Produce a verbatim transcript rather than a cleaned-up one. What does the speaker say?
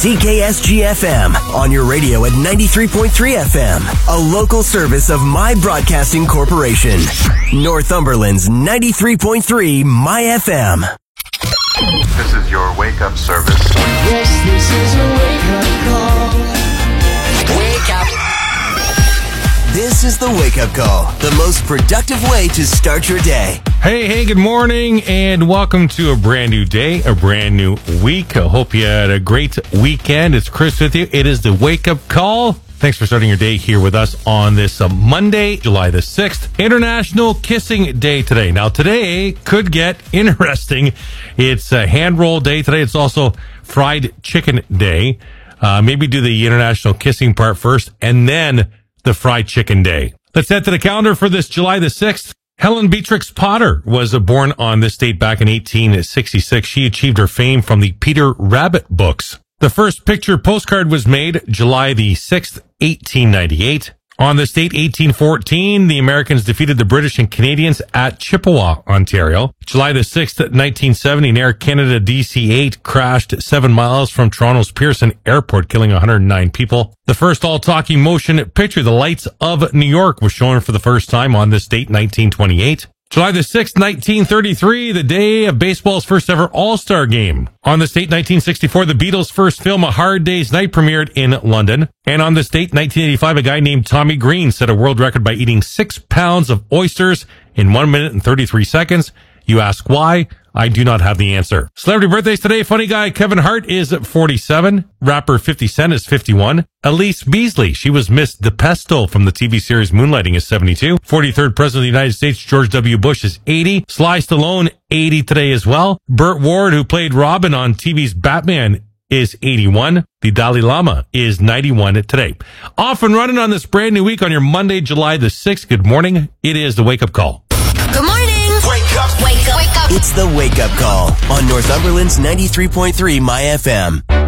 C K S G F M on your radio at ninety-three point three F M, a local service of My Broadcasting Corporation. Northumberland's ninety-three point three My F M. This is your wake-up service. Yes, this is a wake-up call. Wake up. This is the wake-up call, the most productive way to start your day. Hey, hey, good morning, and welcome to a brand new day, a brand new week. I hope you had a great weekend. It's Chris with you. It is the wake-up call. Thanks for starting your day here with us on this uh, Monday, July the sixth, International Kissing Day today. Now, today could get interesting. It's a hand roll day today. It's also fried chicken day. Uh, maybe do the international kissing part first, and then the fried chicken day. Let's head to the calendar for this July the sixth. Helen Beatrix Potter was born on this date back in eighteen sixty-six. She achieved her fame from the Peter Rabbit books. The first picture postcard was made July the sixth, eighteen ninety-eight. On this date, eighteen fourteen, the Americans defeated the British and Canadians at Chippewa, Ontario. July the sixth, nineteen seventy, an Air Canada D C eight crashed seven miles from Toronto's Pearson Airport, killing one hundred nine people. The first all-talking motion picture, The Lights of New York, was shown for the first time on this date, nineteen twenty-eight. July the sixth, nineteen thirty-three, the day of baseball's first ever All-Star game. On this date, nineteen sixty-four, the Beatles' first film, A Hard Day's Night, premiered in London. And on this date, nineteen eighty-five, a guy named Tommy Green set a world record by eating six pounds of oysters in one minute and thirty-three seconds. You ask why? I do not have the answer. Celebrity birthdays today. Funny guy Kevin Hart is forty-seven. Rapper fifty Cent is fifty-one. Elise Beasley, she was Miss DePesto from the T V series Moonlighting, is seventy-two. forty-third President of the United States, George W. Bush, is eighty. Sly Stallone, eighty today as well. Burt Ward, who played Robin on T V's Batman, is eighty-one. The Dalai Lama is ninety-one today. Off and running on this brand new week on your Monday, July the sixth. Good morning. It is the wake-up call. Good morning. Wake up, wake up, wake up. It's the wake-up call on Northumberland's ninety-three point three My F M.